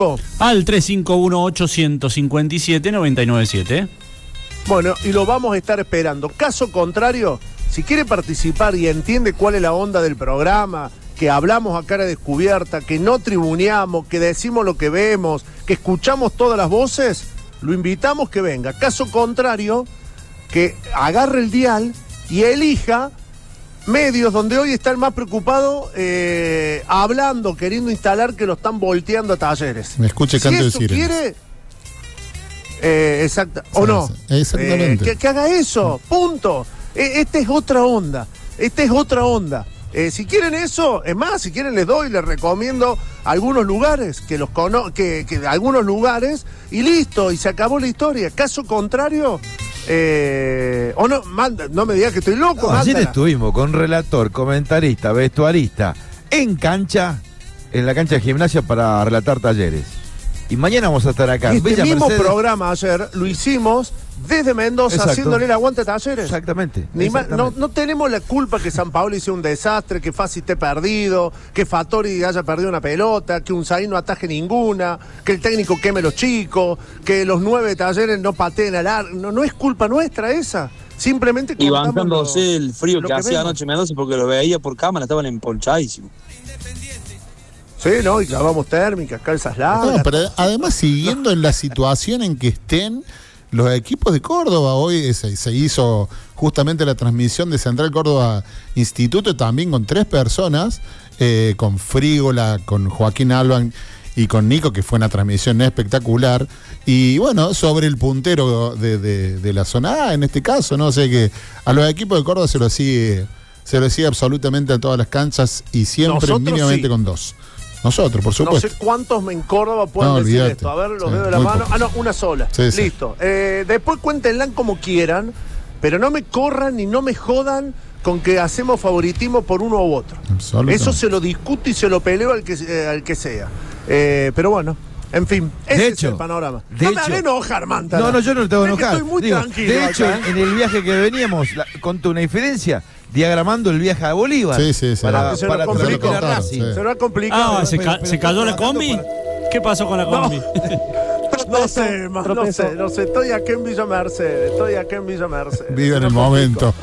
Al 351-857-997. Bueno, y lo vamos a estar esperando. Caso contrario, si quiere participar y entiende cuál es la onda del programa, que hablamos a cara descubierta, que no tribuneamos, que decimos lo que vemos, que escuchamos todas las voces, lo invitamos que venga. Caso contrario, que agarre el dial y elija medios donde hoy está el más preocupado hablando, queriendo instalar que lo están volteando a Talleres. Me escuche canto de sirenas. Quiere, exacto, o no. Exactamente. Que haga eso, punto. Esta es otra onda. Si quieren eso, es más, si quieren les recomiendo algunos lugares, que algunos lugares, y listo, y se acabó la historia. Caso contrario, o no, no me digas que estoy loco. No, ayer estuvimos con relator, comentarista, vestuarista, en la cancha de Gimnasia para relatar Talleres. Y mañana vamos a estar acá. Este mismo programa ayer lo hicimos desde Mendoza. Exacto. Haciéndole el aguante a Talleres. Exactamente. No tenemos la culpa que San Paolo hizo un desastre, que Fassi esté perdido, que Fattori haya perdido una pelota, que Unzaí no ataje ninguna, que el técnico queme los chicos, que los 9 de Talleres no pateen al arco. No es culpa nuestra esa. Simplemente y bancándose el frío que hacía anoche en Mendoza, porque lo veía por cámara, estaban emponchadísimos. Sí, ¿no? Y clavamos térmicas, calzas largas. No, pero además siguiendo en la situación en que estén los equipos de Córdoba, hoy se hizo justamente la transmisión de Central Córdoba Instituto, también con 3 personas, con Frígola, con Joaquín Alban y con Nico, que fue una transmisión espectacular. Y bueno, sobre el puntero de la zona A, en este caso, ¿no? O sea que a los equipos de Córdoba se lo sigue absolutamente a todas las canchas y siempre mínimamente con 2. Nosotros, por supuesto. No sé cuántos en Córdoba pueden decir esto. A ver, los dedos de la mano. Poco. Una sola. Sí, listo. Sí. Después cuéntenla como quieran, pero no me corran ni no me jodan con que hacemos favoritismo por uno u otro. Eso se lo discuto y se lo peleo al que sea. Pero bueno, en fin, ese es el panorama. No me hagan enojar, Manta. No, yo no te voy a enojar. Estoy muy tranquilo. De hecho, en el viaje que veníamos, conté una diferencia. Diagramando el viaje a Bolívar. Sí. Para se lo ha complicado. ¿Se cayó la combi? ¿Qué pasó con la combi? No sé. Estoy acá en Villa Mercedes. Vive en el momento.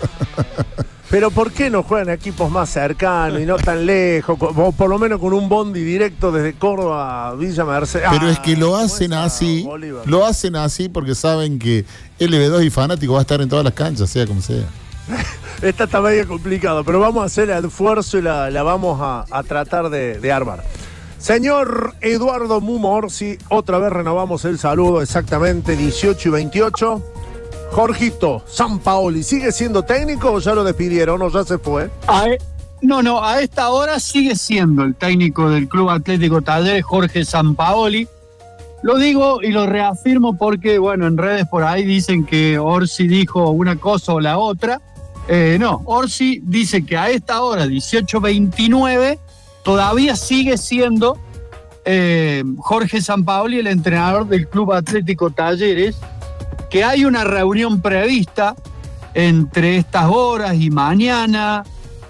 Pero ¿por qué no juegan equipos más cercanos y no tan lejos? O por lo menos con un bondi directo desde Córdoba a Villa Mercedes. Pero es que lo hacen así. Bolívar. Lo hacen así porque saben que LB2 y Fanático va a estar en todas las canchas, sea como sea. Esta está medio complicado, pero vamos a hacer el esfuerzo y la vamos a tratar de armar. Señor Eduardo Mumo Orsi, otra vez renovamos el saludo, exactamente 18 y 28. Jorgito Sampaoli, ¿sigue siendo técnico o ya lo despidieron o ya se fue? No, a esta hora sigue siendo el técnico del Club Atlético Talleres, Jorge Sampaoli. Lo digo y lo reafirmo porque, bueno, en redes por ahí dicen que Orsi dijo una cosa o la otra. No, Orsi dice que a esta hora, 18:29, todavía sigue siendo Jorge Sampaoli el entrenador del Club Atlético Talleres, que hay una reunión prevista entre estas horas y mañana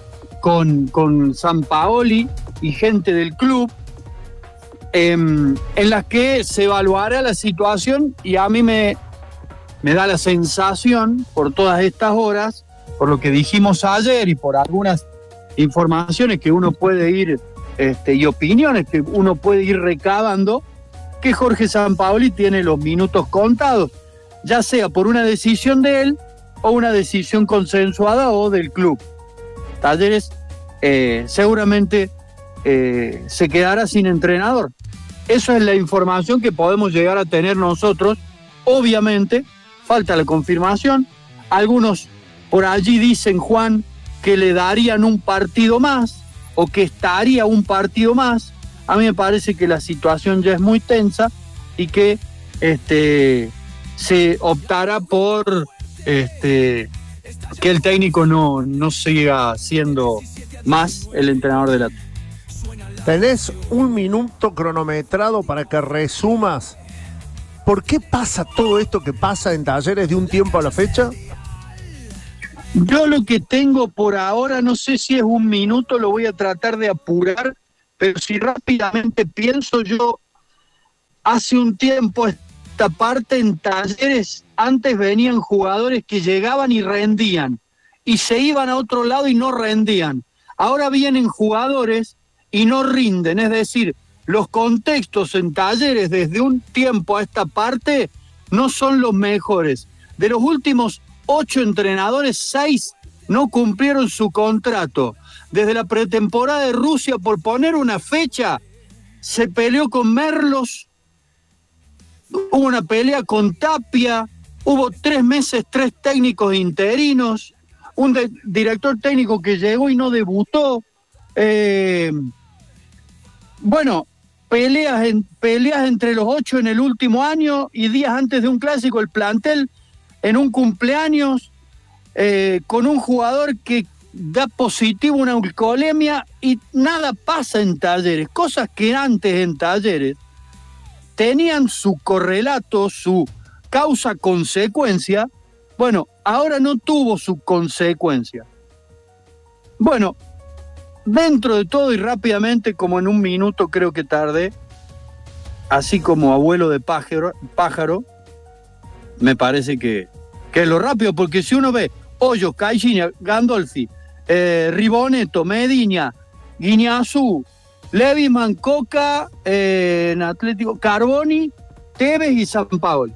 con Sampaoli y gente del club, en las que se evaluará la situación, y a mí me da la sensación, por todas estas horas, por lo que dijimos ayer y por algunas informaciones que uno puede ir y opiniones que uno puede ir recabando, que Jorge Sampaoli tiene los minutos contados, ya sea por una decisión de él o una decisión consensuada o del club. Talleres seguramente se quedará sin entrenador. Esa es la información que podemos llegar a tener nosotros. Obviamente, falta la confirmación. Algunos por allí dicen, Juan, que le darían un partido más o que estaría un partido más. A mí me parece que la situación ya es muy tensa y que se optará por que el técnico no siga siendo más el entrenador de la... ¿Tenés un minuto cronometrado para que resumas por qué pasa todo esto que pasa en Talleres de un tiempo a la fecha? Yo lo que tengo por ahora, no sé si es un minuto, lo voy a tratar de apurar, pero si rápidamente pienso yo, hace un tiempo esta parte en Talleres, antes venían jugadores que llegaban y rendían, y se iban a otro lado y no rendían. Ahora vienen jugadores y no rinden, es decir, los contextos en Talleres desde un tiempo a esta parte no son los mejores. De los últimos 8 entrenadores, 6 no cumplieron su contrato. Desde la pretemporada de Rusia, por poner una fecha, se peleó con Merlos, hubo una pelea con Tapia, hubo 3 meses, 3 técnicos interinos, un director técnico que llegó y no debutó. Bueno, peleas entre los 8 en el último año y días antes de un clásico, el plantel en un cumpleaños con un jugador que da positivo una alcoholemia y nada pasa en Talleres. Cosas que antes en Talleres tenían su correlato, su causa-consecuencia, bueno, ahora no tuvo su consecuencia. Bueno, dentro de todo y rápidamente, como en un minuto creo que tardé, así como abuelo de pájaro, me parece que es lo rápido, porque si uno ve Hoyos, Caixinha, Gandolfi, Ribonetto, Medina, Guiñazú, Leviman, Coca, en Atlético, Carboni, Tevez y Sampaoli.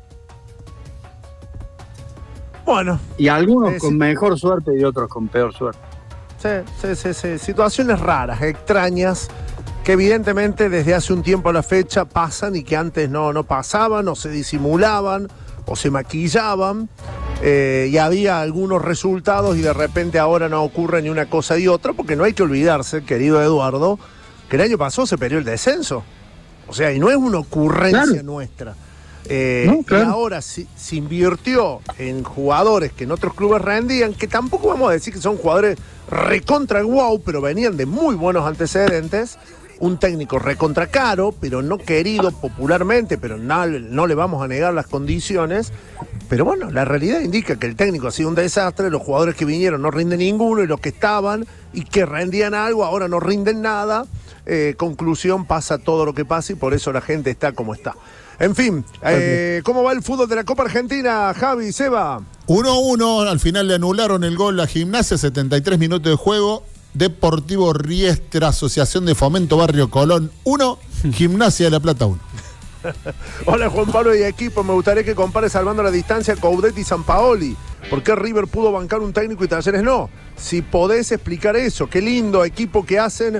Bueno. Y algunos con mejor suerte y otros con peor suerte. Sí. Situaciones raras, extrañas, que evidentemente desde hace un tiempo a la fecha pasan y que antes no pasaban, o se disimulaban, o se maquillaban, y había algunos resultados y de repente ahora no ocurre ni una cosa ni otra, porque no hay que olvidarse, querido Eduardo, que el año pasado se perdió el descenso. O sea, y no es una ocurrencia nuestra. Y ahora se invirtió en jugadores que en otros clubes rendían, que tampoco vamos a decir que son jugadores recontra guau, pero venían de muy buenos antecedentes. Un técnico recontra caro, pero no querido popularmente, pero no le vamos a negar las condiciones. Pero bueno, la realidad indica que el técnico ha sido un desastre, los jugadores que vinieron no rinden ninguno, y los que estaban y que rendían algo ahora no rinden nada. Conclusión, pasa todo lo que pasa y por eso la gente está como está. En fin, ¿cómo va el fútbol de la Copa Argentina, Javi, Seba? 1-1, al final le anularon el gol a Gimnasia, 73 minutos de juego. Deportivo Riestra, Asociación de Fomento Barrio Colón 1, Gimnasia de La Plata 1. Hola Juan Pablo y equipo, me gustaría que compares salvando la distancia Coudet y Sampaoli. ¿Por qué River pudo bancar un técnico y Talleres no? Si podés explicar eso, qué lindo equipo que hacen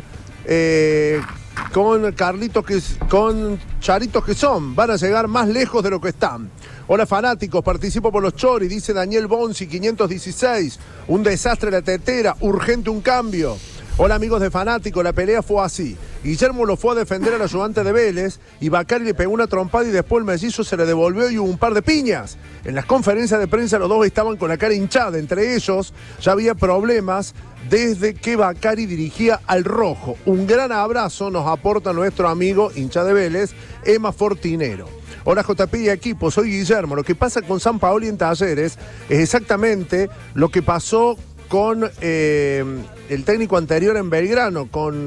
con Carlitos, con Charitos que son, van a llegar más lejos de lo que están. Hola fanáticos, participo por los Choris, dice Daniel Bonzi, 516. Un desastre la tetera, urgente un cambio. Hola amigos de fanáticos, la pelea fue así. Guillermo lo fue a defender al ayudante de Vélez y Bacari le pegó una trompada y después el mellizo se le devolvió y hubo un par de piñas. En las conferencias de prensa los dos estaban con la cara hinchada, entre ellos ya había problemas desde que Bacari dirigía al rojo. Un gran abrazo nos aporta nuestro amigo hincha de Vélez, Emma Fortinero. Hola JP y equipo, soy Guillermo. Lo que pasa con Sampaoli en Talleres es exactamente lo que pasó con el técnico anterior en Belgrano,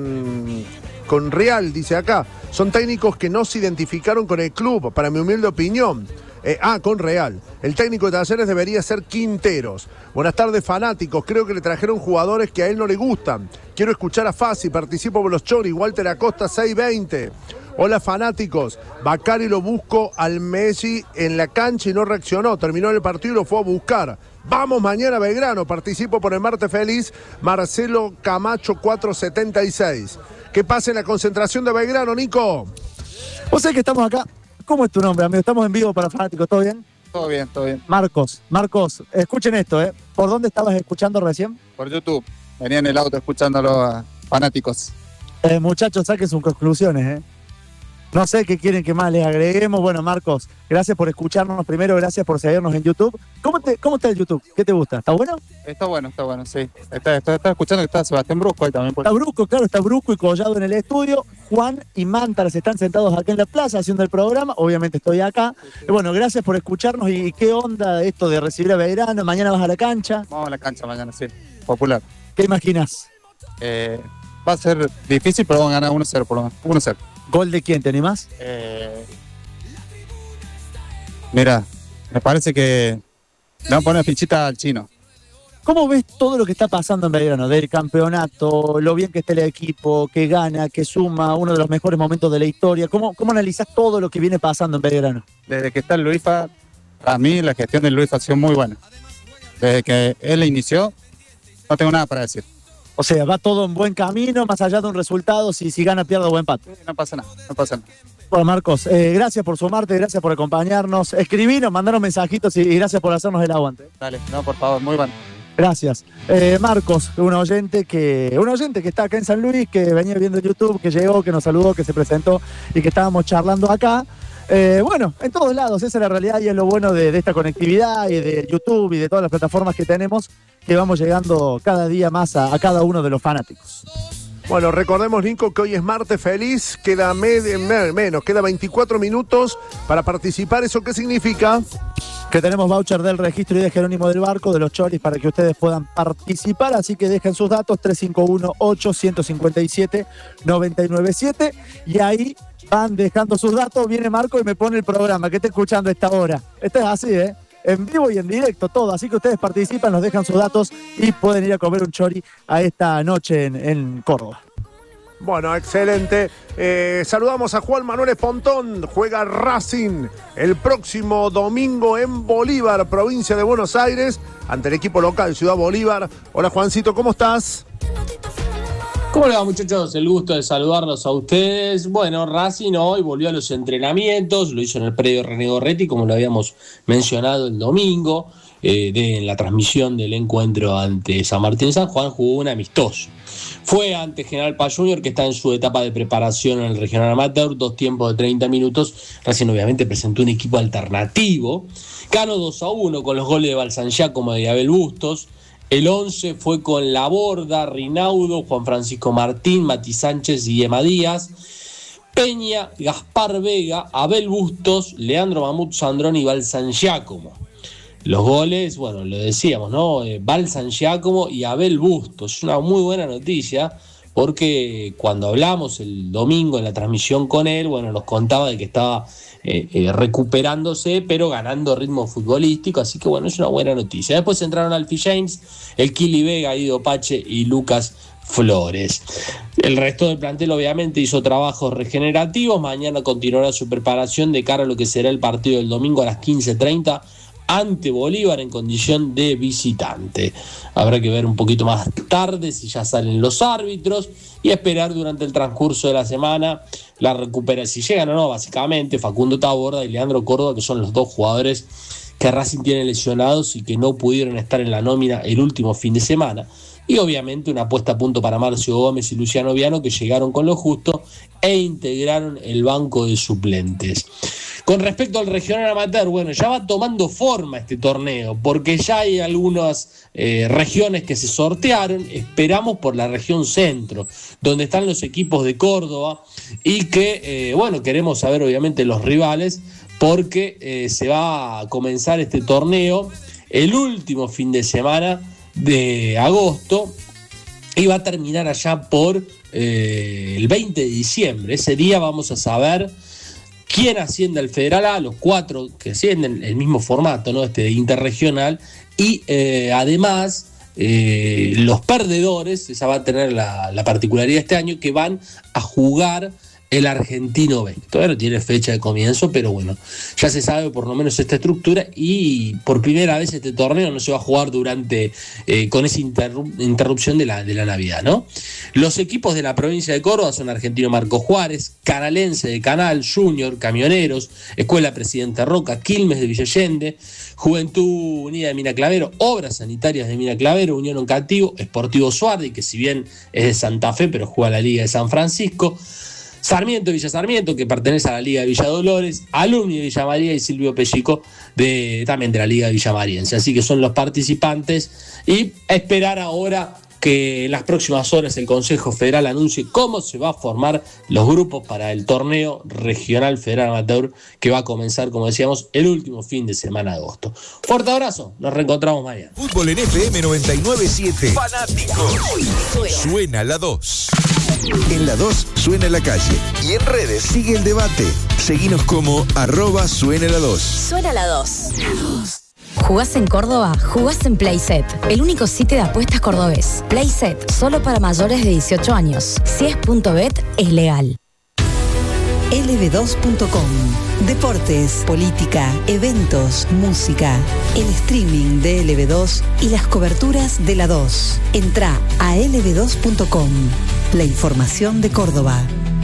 con Real, dice acá. Son técnicos que no se identificaron con el club, para mi humilde opinión. Con Real. El técnico de Talleres debería ser Quinteros. Buenas tardes, fanáticos. Creo que le trajeron jugadores que a él no le gustan. Quiero escuchar a Fasi, participo por los Choris. Walter Acosta, 620. Hola, fanáticos. Bacari lo buscó al Messi en la cancha y no reaccionó. Terminó el partido y lo fue a buscar. Vamos mañana a Belgrano. Participo por el Martes Feliz. Marcelo Camacho, 476. ¿Qué pasa en la concentración de Belgrano, Nico? Vos sabés que estamos acá. ¿Cómo es tu nombre, amigo? Estamos en vivo para fanáticos, ¿todo bien? Todo bien, todo bien. Marcos, escuchen esto, ¿eh? ¿Por dónde estabas escuchando recién? Por YouTube. Venía en el auto escuchándolo a fanáticos. Muchachos, saquen sus conclusiones, ¿eh? No sé qué quieren que más les agreguemos. Bueno, Marcos, gracias por escucharnos primero, gracias por seguirnos en YouTube. ¿Cómo está el YouTube? ¿Qué te gusta? ¿Está bueno? Está bueno, sí. Está escuchando que está Sebastián Brusco ahí también. Está Brusco, claro, está Brusco y Collado en el estudio. Juan y Mántaras están sentados acá en la plaza haciendo el programa. Obviamente estoy acá. Y bueno, gracias por escucharnos. ¿Y qué onda esto de recibir a Belgrano? ¿Mañana vas a la cancha? Vamos a la cancha mañana, sí. Popular. ¿Qué imaginas? Va a ser difícil, pero vamos a ganar 1-0 por lo menos. 1-0. ¿Gol de quién? ¿Te animás? Mira, me parece que le van a poner fichita al chino. ¿Cómo ves todo lo que está pasando en Belgrano? Del campeonato, lo bien que está el equipo, que gana, que suma, uno de los mejores momentos de la historia. ¿Cómo analizás todo lo que viene pasando en Belgrano? Desde que está el Luisfa, a mí la gestión del Luisfa ha sido muy buena. Desde que él inició, no tengo nada para decir. O sea, va todo en buen camino, más allá de un resultado, si gana, pierde o empate. No pasa nada, no pasa nada. Bueno, Marcos, gracias por sumarte, gracias por acompañarnos. Escribinos, mandaron mensajitos y gracias por hacernos el aguante. Dale, no, por favor, muy bueno. Gracias. Marcos, un oyente que está acá en San Luis, que venía viendo YouTube, que llegó, que nos saludó, que se presentó y que estábamos charlando acá. Bueno, en todos lados, esa es la realidad y es lo bueno de esta conectividad y de YouTube y de todas las plataformas que tenemos, que vamos llegando cada día más a cada uno de los fanáticos. Bueno, recordemos, Nico, que hoy es martes feliz, queda menos, queda 24 minutos para participar. ¿Eso qué significa? Que tenemos voucher del registro y de Jerónimo del Barco, de los Choris, para que ustedes puedan participar, así que dejen sus datos, 351-8-157-997, y ahí van dejando sus datos. Viene Marco y me pone el programa que está escuchando a esta hora. Esto es así, en vivo y en directo, todo. Así que ustedes participan, nos dejan sus datos y pueden ir a comer un chori a esta noche en Córdoba. Bueno, excelente. Saludamos a Juan Manuel Espontón. Juega Racing el próximo domingo en Bolívar, provincia de Buenos Aires, ante el equipo local Ciudad Bolívar. Hola, Juancito, ¿cómo estás? ¿Cómo le va, muchachos? El gusto de saludarlos a ustedes. Bueno, Racing hoy volvió a los entrenamientos, lo hizo en el predio René Gorretti, como lo habíamos mencionado el domingo, en la transmisión del encuentro ante San Martín San Juan, jugó un amistoso. Fue ante General Paz Junior, que está en su etapa de preparación en el regional amateur, 2 tiempos de 30 minutos. Racing obviamente presentó un equipo alternativo. Ganó 2-1 con los goles de Balsangiacomo y de Abel Bustos. El 11 fue con Laborda, Rinaudo, Juan Francisco Martín, Mati Sánchez y Emma Díaz. Peña, Gaspar Vega, Abel Bustos, Leandro Mamut Sandrón y Balsangiacomo. Los goles, bueno, lo decíamos, ¿no? Balsangiacomo y Abel Bustos. Es una muy buena noticia porque cuando hablamos el domingo en la transmisión con él, bueno, nos contaba de que estaba recuperándose, pero ganando ritmo futbolístico, así que bueno, es una buena noticia. Después entraron Alfie James, el Kili Vega, Ido Pache y Lucas Flores. El resto del plantel obviamente hizo trabajos regenerativos. Mañana continuará su preparación de cara a lo que será el partido del domingo a las 15:30 ante Bolívar en condición de visitante. Habrá que ver un poquito más tarde si ya salen los árbitros y esperar durante el transcurso de la semana la recuperación, si llegan o no, básicamente Facundo Taborda y Leandro Córdoba, que son los dos jugadores que Racing tiene lesionados y que no pudieron estar en la nómina el último fin de semana. Y obviamente una puesta a punto para Marcio Gómez y Luciano Viano, que llegaron con lo justo e integraron el banco de suplentes. Con respecto al regional amateur, bueno, ya va tomando forma este torneo, porque ya hay algunas regiones que se sortearon. Esperamos por la región centro, donde están los equipos de Córdoba, y que, bueno, queremos saber obviamente los rivales, porque se va a comenzar este torneo el último fin de semana de agosto y va a terminar allá por el 20 de diciembre. Ese día vamos a saber quién asciende al Federal A, los 4 que ascienden, el mismo formato, ¿no? Este interregional, y además los perdedores, esa va a tener la particularidad este año, que van a jugar el Argentino B. Todavía no tiene fecha de comienzo, pero bueno, ya se sabe por lo menos esta estructura, y por primera vez este torneo no se va a jugar durante con esa interrupción de la Navidad, ¿no? Los equipos de la provincia de Córdoba son Argentino Marco Juárez, Canalense de Canal, Junior, Camioneros, Escuela Presidente Roca, Quilmes de Villa Allende, Juventud Unida de Mina Clavero, Obras Sanitarias de Mina Clavero, Unión Oncativo, Sportivo Suardi, que si bien es de Santa Fe, pero juega la Liga de San Francisco, Sarmiento Villa Sarmiento, que pertenece a la Liga de Villa Dolores, Alumni de Villa María y Silvio Pellico, también de la Liga de Villa Mariense. Así que son los participantes, y esperar ahora que en las próximas horas el Consejo Federal anuncie cómo se va a formar los grupos para el torneo regional Federal Amateur, que va a comenzar, como decíamos, el último fin de semana de agosto. Fuerte abrazo, nos reencontramos mañana. Fútbol en FM 99.7. Fanáticos. Suena la 2. En la 2 suena la calle. Y en redes sigue el debate. Seguinos como @suena la 2. Suena la 2. ¿Jugás en Córdoba? Jugás en Playset, el único sitio de apuestas cordobés. Playset, solo para mayores de 18 años. Si es .bet, es legal. lb2.com. Deportes, política, eventos, música, el streaming de LB2 y las coberturas de la 2. Entrá a lb2.com. La información de Córdoba.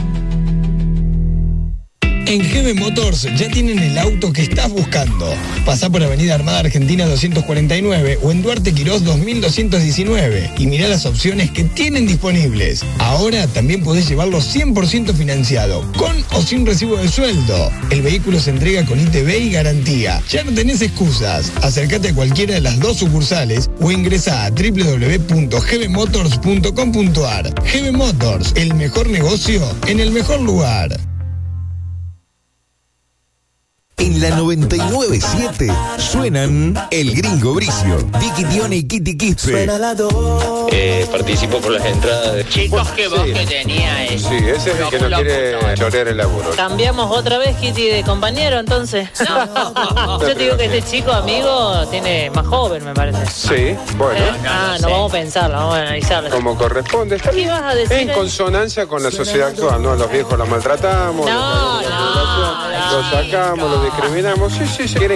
En GB Motors ya tienen el auto que estás buscando. Pasá por Avenida Armada Argentina 249 o en Duarte Quirós 2219 y mirá las opciones que tienen disponibles. Ahora también podés llevarlo 100% financiado, con o sin recibo de sueldo. El vehículo se entrega con ITV y garantía. Ya no tenés excusas. Acércate a cualquiera de las 2 sucursales o ingresá a www.gbmotors.com.ar. GB Motors, el mejor negocio en el mejor lugar. En la 99.7 suenan El Gringo Bricio, Vicky Dione y Kitty Quispe. Participo por las entradas. Chicos, qué voz que tenía ese. Sí, ese es el que no quiere chorear el laburo. Cambiamos otra vez, Kitty, de compañero, entonces. Yo te digo que este chico amigo tiene más joven, me parece. Sí, bueno. No vamos a pensarlo, vamos a analizarlo. Como corresponde. ¿Qué ibas a decir? En consonancia con la sociedad actual, ¿no? Los viejos los maltratamos, los sacamos, los discriminamos. Sí, quieren